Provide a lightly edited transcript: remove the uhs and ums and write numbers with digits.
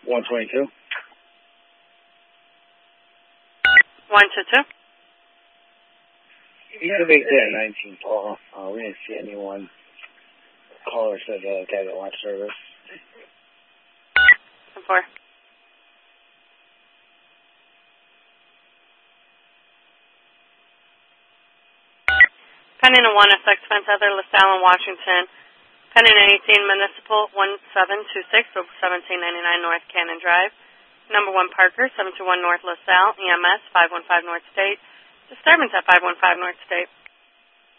122. 122. You got a big day at 19, Paul. We didn't see anyone. Caller said the guy that wants service. 4. Pending a 1 Essex Fence, Heather, LaSalle, and Washington. Pending an 18 Municipal 1726 over 1799 North Cannon Drive. Number 1 Parker, 721 North LaSalle, EMS 515 North State. Disturbance at 515 North State.